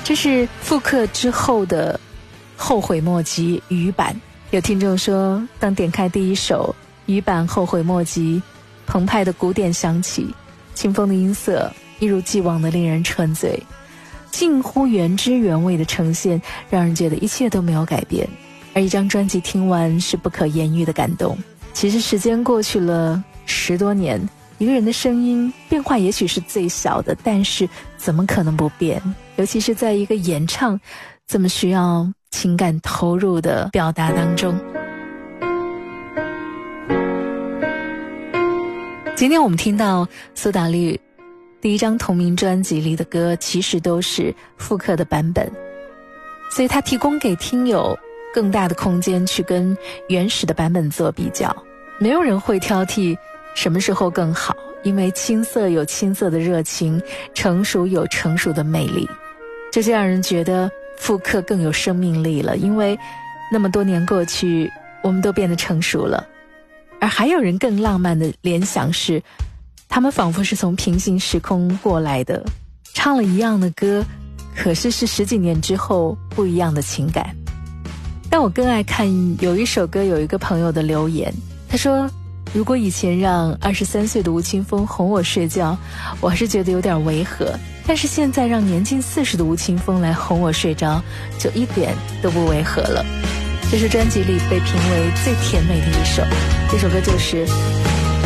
这是复刻之后的后悔莫及语版。有听众说，当点开第一首语版后悔莫及，澎湃的鼓点响起，清风的音色一如既往的令人沉醉，近乎原汁原味的呈现，让人觉得一切都没有改变。而一张专辑听完是不可言喻的感动。其实时间过去了10多年，一个人的声音变化也许是最小的，但是怎么可能不变？尤其是在一个演唱这么需要情感投入的表达当中。今天我们听到苏打绿第一张同名专辑里的歌其实都是复刻的版本，所以它提供给听友更大的空间去跟原始的版本做比较。没有人会挑剔什么时候更好，因为青涩有青涩的热情，成熟有成熟的魅力，这就让人觉得复刻更有生命力了。因为那么多年过去，我们都变得成熟了。而还有人更浪漫的联想是，他们仿佛是从平行时空过来的，唱了一样的歌，可是是10几年之后不一样的情感。但我更爱看有一首歌，有一个朋友的留言，他说，如果以前让23岁的吴青峰哄我睡觉，我还是觉得有点违和，但是现在让年近40的吴青峰来哄我睡着，就一点都不违和了。这是专辑里被评为最甜美的一首，这首歌就是